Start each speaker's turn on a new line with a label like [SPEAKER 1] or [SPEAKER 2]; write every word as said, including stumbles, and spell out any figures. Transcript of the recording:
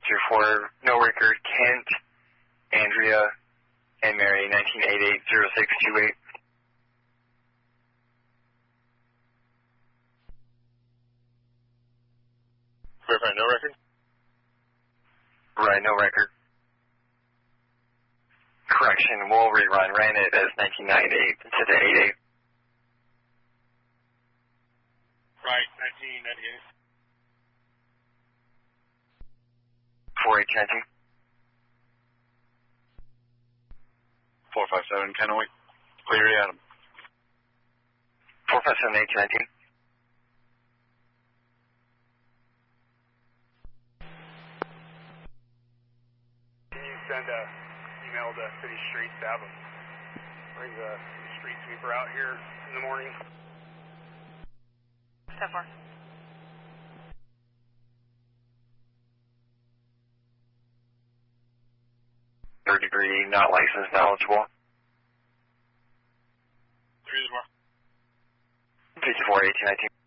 [SPEAKER 1] two four, no record, Kent, Andrea, and Mary, nineteen eighty-eight, zero six two eight.
[SPEAKER 2] Verify no record?
[SPEAKER 1] Right, no record. Correction, we'll rerun. Ran it as nineteen ninety-eight instead of eighty-eight.
[SPEAKER 2] Right, nineteen ninety-eight.
[SPEAKER 1] four eight nineteen.
[SPEAKER 2] four five seven, Kennewick. Cleary Adam.
[SPEAKER 1] four five seven eight nineteen.
[SPEAKER 3] Can you send a email to City Streets to have them bring the street sweeper out here in the morning?
[SPEAKER 4] Step four.
[SPEAKER 1] Third degree, not licensed, knowledgeable.
[SPEAKER 2] Three more.
[SPEAKER 1] fifty-four eighteen nineteen.